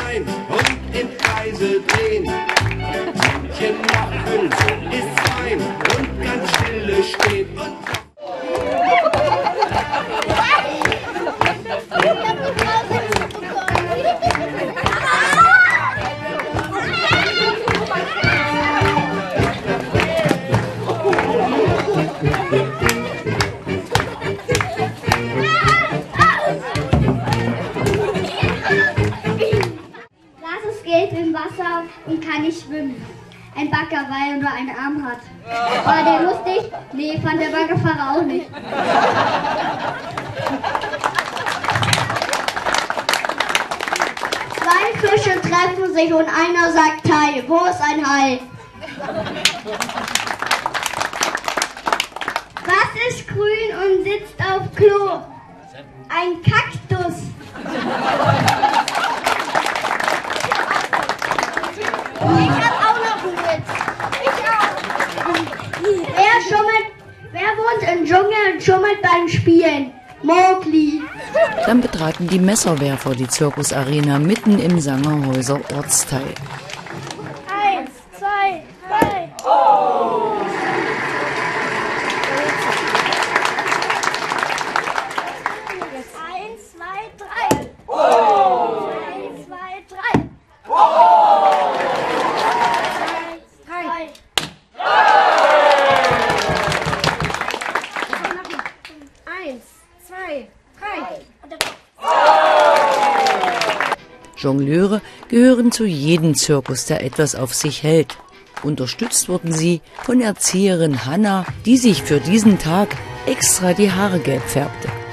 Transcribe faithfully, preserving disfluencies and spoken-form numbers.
sein und im Kreise drehen. Mädchen machen, so ist fein und ganz stille stehen. Geht im Wasser und kann nicht schwimmen. Ein Bagger, weil er nur einen Arm hat. War der lustig? Nee, fand der Baggerfahrer auch nicht. Zwei Fische treffen sich und einer sagt Hai. Wo ist ein Hai? Was ist grün und sitzt auf Klo? Ein Kaktus. Ich hab auch noch einen Witz. Ich auch. Wer schummelt, wer wohnt im Dschungel und schummelt beim Spielen? Mowgli. Dann betraten die Messerwerfer die Zirkusarena mitten im Sangerhäuser Ortsteil. Eins, zwei, drei. Oh! Eins, zwei, drei. Oh! Eins, zwei, drei. Oh! Drei. Eins, zwei, drei. Jongleure gehören zu jedem Zirkus, der etwas auf sich hält. Unterstützt wurden sie von Erzieherin Hanna, die sich für diesen Tag extra die Haare gelb färbte.